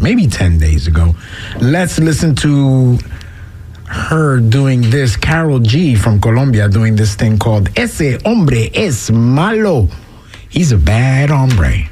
maybe 10 days ago. Let's listen to her doing this. Karol G from Colombia doing this thing called Ese Hombre Es Malo. He's a bad hombre.